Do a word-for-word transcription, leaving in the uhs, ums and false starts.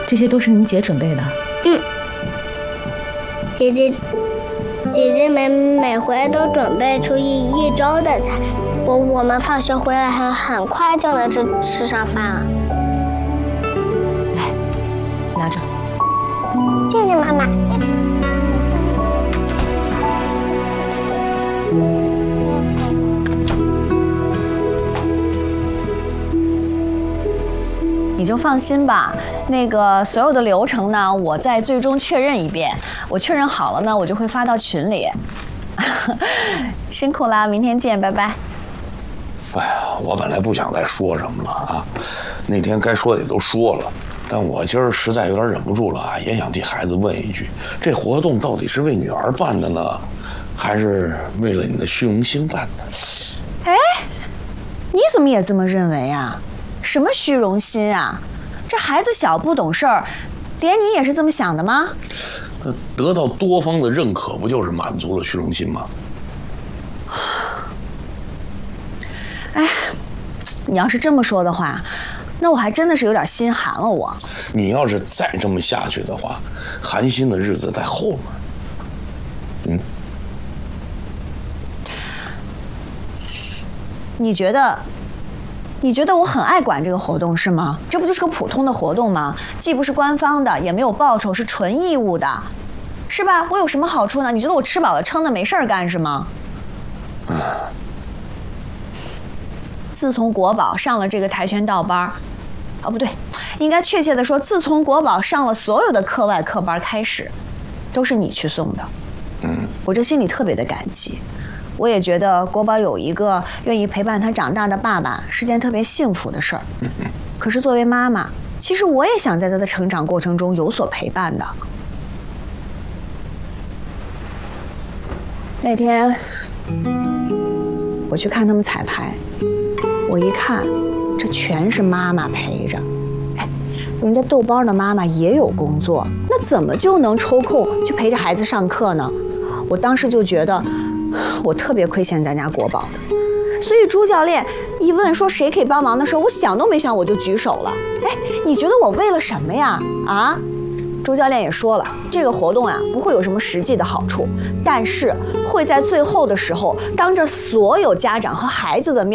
这些都是你姐准备的。 嗯，姐姐，姐姐每每回都准备出一一周的菜。我我们放学回来很很快就能吃吃上饭了。 来，拿着。 谢谢妈妈。 你就放心吧，那个所有的流程呢，我再最终确认一遍。我确认好了呢，我就会发到群里。辛苦啦，明天见，拜拜。 哎呀，我本来不想再说什么了啊，那天该说的也都说了，但我今儿实在有点忍不住了啊，也想替孩子问一句：这活动到底是为女儿办的呢，还是为了你的虚荣心办的？ 哎，你怎么也这么认为啊？什么虚荣心啊？这孩子小不懂事儿，连你也是这么想的吗？ 得到多方的认可，不就是满足了虚荣心吗？ 哎，你要是这么说的话，那我还真的是有点心寒了我。 你要是再这么下去的话，寒心的日子在后面。嗯， 你觉得？你觉得我很爱管这个活动是吗？这不就是个普通的活动吗？既不是官方的，也没有报酬，是纯义务的，是吧？我有什么好处呢？你觉得我吃饱了撑的没事儿干是吗？ 啊。 自从国宝上了这个跆拳道班，哦不对，应该确切的说，自从国宝上了所有的课外课班开始，都是你去送的。 嗯， 我这心里特别的感激。我也觉得国宝有一个愿意陪伴他长大的爸爸是件特别幸福的事儿。可是作为妈妈，其实我也想在他的成长过程中有所陪伴的。那天我去看他们彩排，我一看，这全是妈妈陪着。哎，人家豆包的妈妈也有工作，那怎么就能抽空去陪着孩子上课呢？我当时就觉得我特别亏欠咱家国宝的，所以朱教练一问说谁可以帮忙的时候，我想都没想我就举手了。哎，你觉得我为了什么呀？啊？朱教练也说了，这个活动啊不会有什么实际的好处，但是会在最后的时候，当着所有家长和孩子的面。